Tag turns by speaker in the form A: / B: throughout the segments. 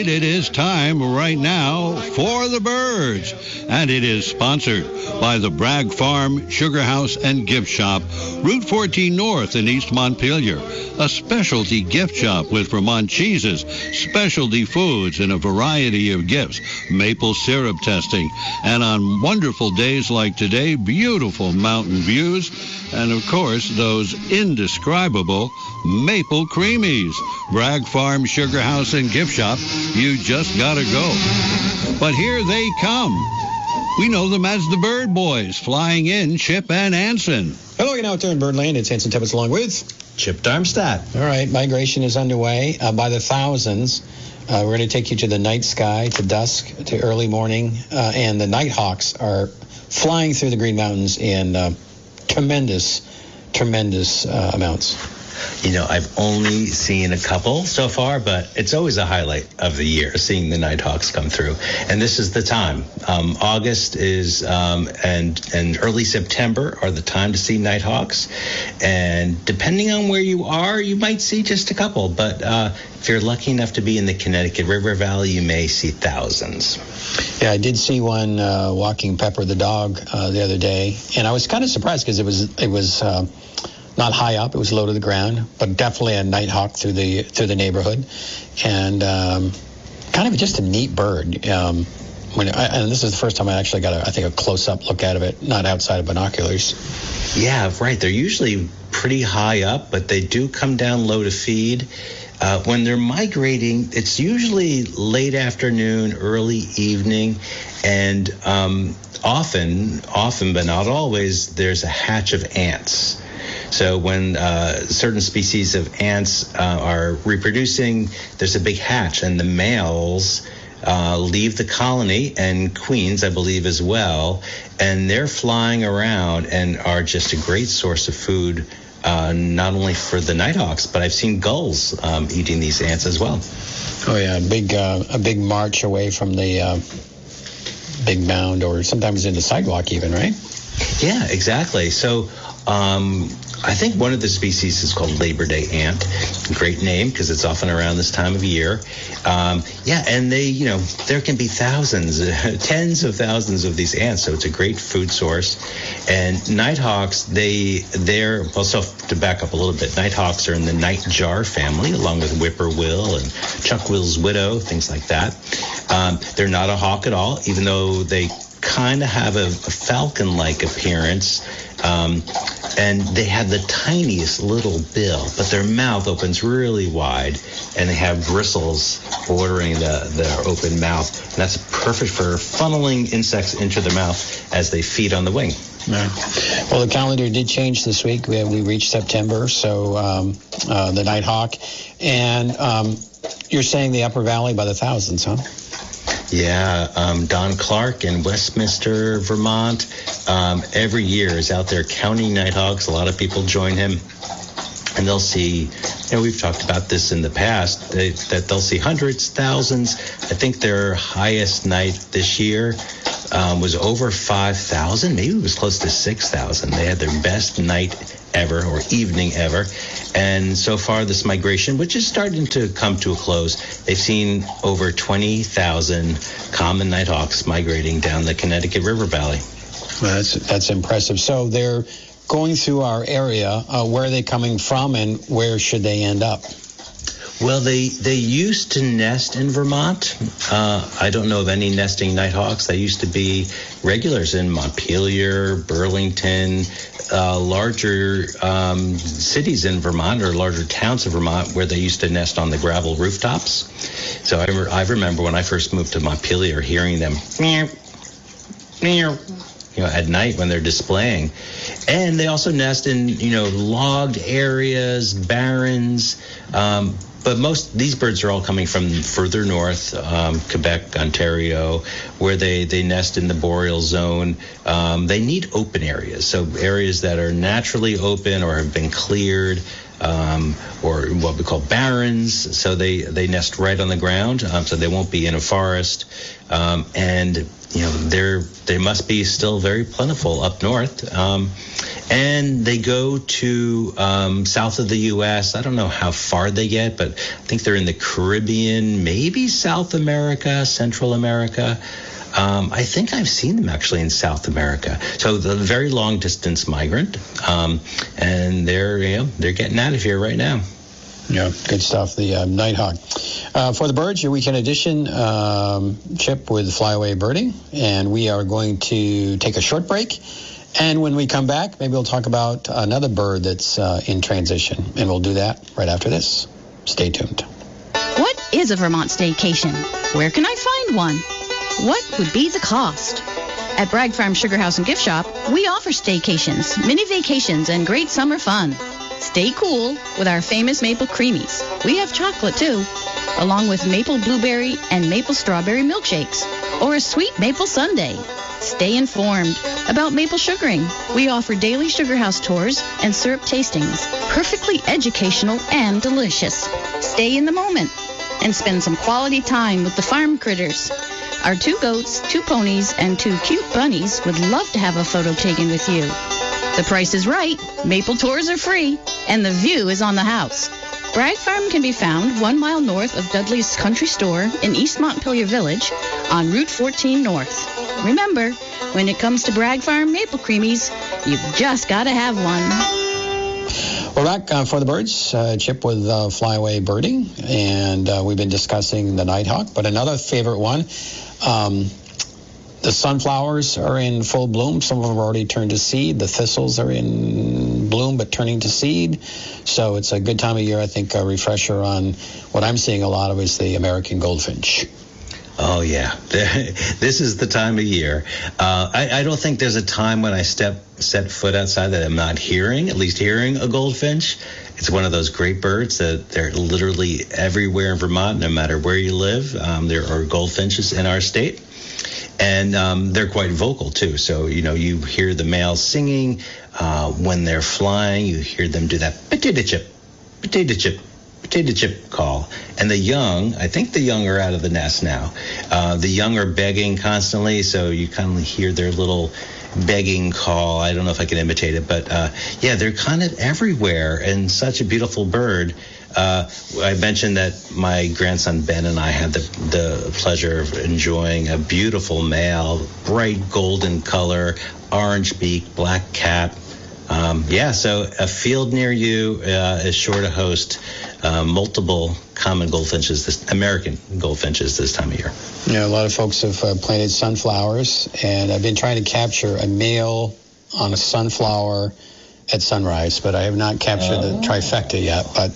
A: It is time right now for the birds, and it is sponsored by the Bragg Farm Sugar House and Gift Shop, Route 14 North in East Montpelier, a specialty gift shop with Vermont cheeses, specialty foods, and a variety of gifts, maple syrup testing, and on wonderful days like today, beautiful mountain views, and of course, those indescribable maple creamies. Bragg Farm Sugar House and Gift Shop, you just gotta go. But here they come. We know them as the Bird Boys, flying in Chip and Anson.
B: Hello again out there in Birdland. It's Anson Tibbetts along with
C: Chip Darmstadt.
B: All right, migration is underway by the thousands. We're going to take you to the night sky, to dusk, to early morning, and the nighthawks are flying through the Green Mountains in tremendous amounts.
C: You know, I've only seen a couple so far, but it's always a highlight of the year, seeing the nighthawks come through. And this is the time. August is and early September are the time to see nighthawks. And depending on where you are, you might see just a couple. But if you're lucky enough to be in the Connecticut River Valley, you may see thousands.
B: Yeah, I did see one walking Pepper the dog the other day, and I was kind of surprised because it was not high up; it was low to the ground, but definitely a nighthawk through the neighborhood, and kind of just a neat bird. And this is the first time I actually got a close-up look out of it, not outside of binoculars.
C: Yeah, right. They're usually pretty high up, but they do come down low to feed. When they're migrating, it's usually late afternoon, early evening, and often, but not always, there's a hatch of ants. So when certain species of ants are reproducing, there's a big hatch, and the males leave the colony, and queens, I believe, as well, and they're flying around and are just a great source of food, not only for the nighthawks, but I've seen gulls eating these ants as well.
B: Oh yeah, a big march away from the big mound, or sometimes in the sidewalk even, right?
C: Yeah, exactly. So I think one of the species is called Labor Day ant. Great name because it's often around this time of year. And they, there can be thousands, tens of thousands of these ants, so it's a great food source. And nighthawks, so to back up a little bit, nighthawks are in the nightjar family, along with whippoorwill and chuckwill's widow, things like that. They're not a hawk at all, even though they kind of have a falcon-like appearance. And they have the tiniest little bill, but their mouth opens really wide, and they have bristles bordering their open mouth. And that's perfect for funneling insects into their mouth as they feed on the wing.
B: Yeah. Well, the calendar did change this week. We reached September, so the nighthawk. And you're saying the Upper Valley by the thousands, huh?
C: Yeah, Don Clark in Westminster, Vermont, every year is out there counting nighthawks. A lot of people join him, and they'll see, we've talked about this in the past, that they'll see hundreds, thousands. I think their highest night this year was over 5,000. Maybe it was close to 6,000. They had their best night ever, or evening ever. And so far, this migration, which is starting to come to a close, they've seen over 20,000 common nighthawks migrating down the Connecticut River Valley.
B: Well, that's impressive. So they're going through our area. Where are they coming from, and where should they end up?
C: Well, they used to nest in Vermont. I don't know of any nesting nighthawks. They used to be regulars in Montpelier, Burlington, larger cities in Vermont, or larger towns in Vermont, where they used to nest on the gravel rooftops. So I remember when I first moved to Montpelier, hearing them meow, meow, at night when they're displaying. And they also nest in, logged areas, barrens. But these birds are all coming from further north, Quebec, Ontario, where they nest in the boreal zone. They need open areas, so areas that are naturally open or have been cleared, or what we call barrens. So they nest right on the ground, so they won't be in a forest. And they must be still very plentiful up north. And they go to south of the U.S. I don't know how far they get, but I think they're in the Caribbean, maybe South America, Central America. I think I've seen them actually in South America. So the very long distance migrant, and they're getting out of here right now.
B: Yeah, good stuff. The Nighthawk. For the birds, your weekend edition, Chip with Flyaway Birding, and we are going to take a short break. And when we come back, maybe we'll talk about another bird that's in transition, and we'll do that right after this. Stay tuned.
D: What is a Vermont staycation? Where can I find one? What would be the cost? At Bragg Farm Sugar House and Gift Shop, we offer staycations, mini vacations, and great summer fun. Stay cool with our famous maple creamies. We have chocolate too, along with maple blueberry and maple strawberry milkshakes, or a sweet maple sundae. Stay informed about maple sugaring. We offer daily sugar house tours and syrup tastings, perfectly educational and delicious. Stay in the moment and spend some quality time with the farm critters. Our 2 goats, 2 ponies, and 2 cute bunnies would love to have a photo taken with you. The price is right, maple tours are free, and the view is on the house. Bragg Farm can be found 1 mile north of Dudley's Country Store in East Montpelier Village on Route 14 North. Remember, when it comes to Bragg Farm maple creamies, you've just got to have one.
B: We're back for the birds, Chip with Flyaway Birding, and we've been discussing the Nighthawk, but another favorite one, the sunflowers are in full bloom. Some of them have already turned to seed. The thistles are in bloom but turning to seed. So it's a good time of year. I think a refresher on what I'm seeing a lot of is the American goldfinch.
C: Oh, yeah. This is the time of year. I don't think there's a time when I set foot outside that I'm not hearing a goldfinch. It's one of those great birds that they're literally everywhere in Vermont, no matter where you live. There are goldfinches in our state. And they're quite vocal, too. So, you hear the males singing. When they're flying, you hear them do that potato chip, potato chip, potato chip call. And the young, I think the young are out of the nest now. The young are begging constantly, so you kind of hear their little begging call. I don't know if I can imitate it, but they're kind of everywhere, and such a beautiful bird. I mentioned that my grandson Ben and I had the pleasure of enjoying a beautiful male, bright golden color, orange beak, black cap. So a field near you is sure to host multiple common goldfinches, American goldfinches this time of year.
B: A lot of folks have planted sunflowers, and I've been trying to capture a male on a sunflower at sunrise, but I have not captured the trifecta yet. But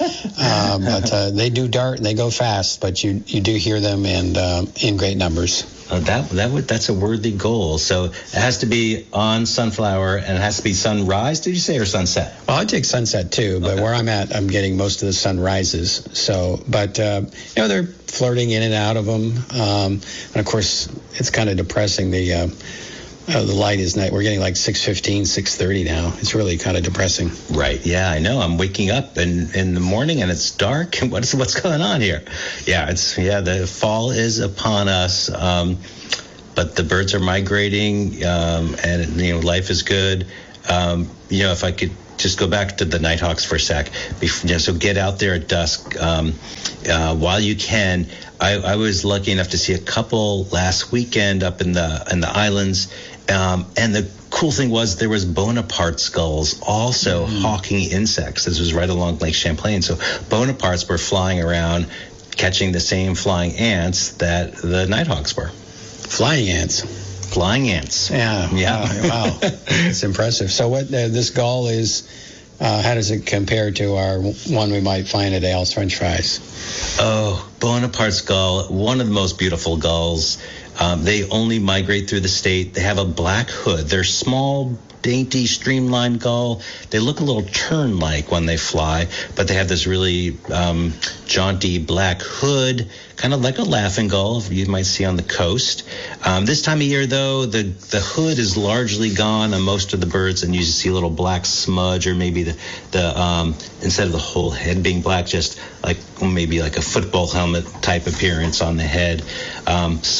B: they do dart and they go fast, but you do hear them and in great numbers.
C: That's a worthy goal. So it has to be on sunflower, and it has to be sunrise, did you say, or sunset?
B: Well, I take sunset too, but where I'm at, I'm getting most of the sunrises. So, but they're flirting in and out of them, and of course, it's kind of depressing. The light is night. We're getting like 6:15, 6:30 now. It's really kind of depressing.
C: Right. Yeah, I know. I'm waking up in the morning and it's dark. And what's going on here? Yeah, the fall is upon us. But the birds are migrating, and life is good. If I could just go back to the Nighthawks for a sec. So get out there at dusk while you can. I was lucky enough to see a couple last weekend up in the islands. And the cool thing was there was Bonaparte gulls also hawking insects. This was right along Lake Champlain. So Bonapartes were flying around catching the same flying ants that the Nighthawks were.
B: Flying ants.
C: Flying ants.
B: Yeah. Wow. It's impressive. So what this gull is, how does it compare to our one we might find at Al's French Fries?
C: Oh, Bonaparte's gull, one of the most beautiful gulls. They only migrate through the state. They have a black hood. They're small, dainty, streamlined gull. They look a little tern-like when they fly, but they have this really jaunty black hood, kind of like a laughing gull you might see on the coast. This time of year, though, the hood is largely gone on most of the birds, and you just see a little black smudge, or maybe the instead of the whole head being black, just like maybe like a football helmet type appearance on the head. Small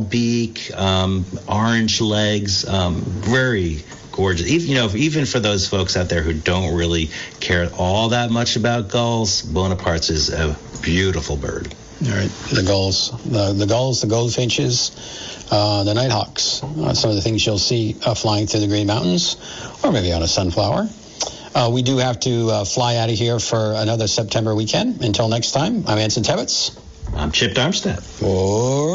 C: beak, orange legs, very gorgeous. Even for those folks out there who don't really care all that much about gulls, Bonaparte's is a beautiful bird.
B: All right, the gulls, the goldfinches, the nighthawks, some of the things you'll see flying through the Green Mountains, or maybe on a sunflower. We do have to fly out of here for another September weekend. Until next time, I'm Anson Tebbetts.
C: I'm Chip Darmstadt.
B: For